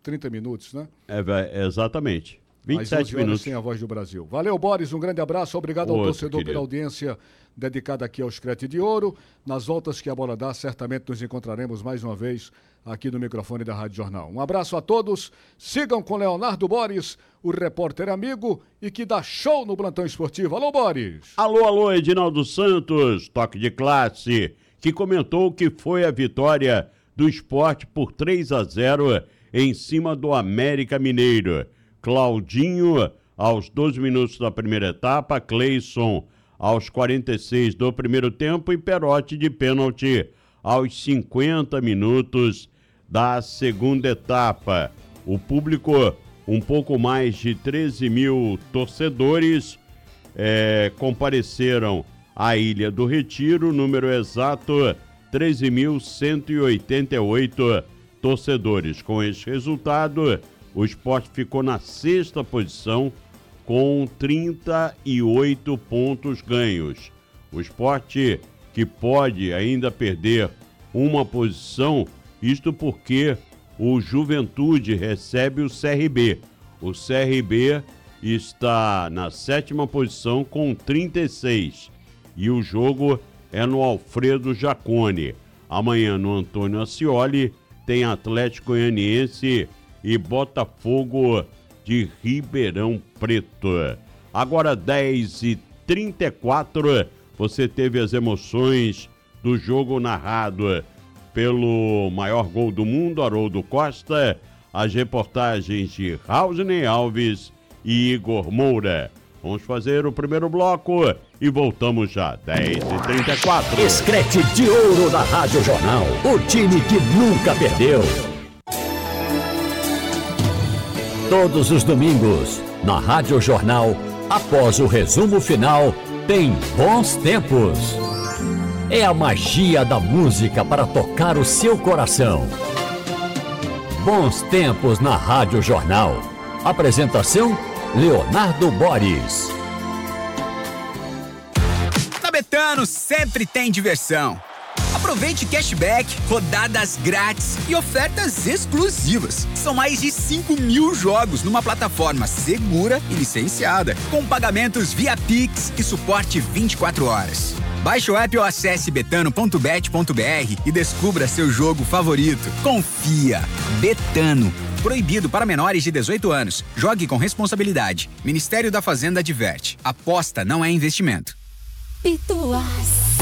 30 minutos, né? Exatamente. 27 minutos. Sem a Voz do Brasil. Valeu, Boris, um grande abraço. Obrigado ao torcedor pela audiência dedicada aqui ao Screte de Ouro. Nas voltas que a bola dá, certamente nos encontraremos mais uma vez aqui no microfone da Rádio Jornal. Um abraço a todos. Sigam com Leonardo Boris, o repórter amigo e que dá show no plantão esportivo. Alô, Boris. Alô, Edinaldo Santos, toque de classe, que comentou que foi a vitória do Sport por 3-0 em cima do América Mineiro. Claudinho, aos 12 minutos da primeira etapa, Cleison, aos 46 do primeiro tempo e Perotti de pênalti aos 50 minutos da segunda etapa. O público, um pouco mais de 13 mil torcedores, compareceram à Ilha do Retiro, número exato 13.188 torcedores. Com este resultado, o Sport ficou na sexta posição com 38 pontos ganhos. O Sport que pode ainda perder uma posição, isto porque o Juventude recebe o CRB. O CRB está na sétima posição com 36 e o jogo é no Alfredo Jacone. Amanhã no Antônio Ascioli tem Atlético Goianiense e Botafogo de Ribeirão Preto. Agora 10h34, você teve as emoções do jogo narrado pelo maior gol do mundo, Haroldo Costa, as reportagens de Raulney Alves e Igor Moura. Vamos fazer o primeiro bloco e voltamos já, 10h34. Screte de Ouro da Rádio Jornal, o time que nunca perdeu. Todos os domingos, na Rádio Jornal, após o resumo final, tem Bons Tempos. É a magia da música para tocar o seu coração. Bons Tempos na Rádio Jornal. Apresentação, Leonardo Boris. Na Betano sempre tem diversão. Aproveite cashback, rodadas grátis e ofertas exclusivas. São mais de 5.000 jogos numa plataforma segura e licenciada, com pagamentos via Pix e suporte 24 horas. Baixe o app ou acesse betano.bet.br e descubra seu jogo favorito. Confia. Betano. Proibido para menores de 18 anos. Jogue com responsabilidade. Ministério da Fazenda adverte. Aposta não é investimento. Pituás.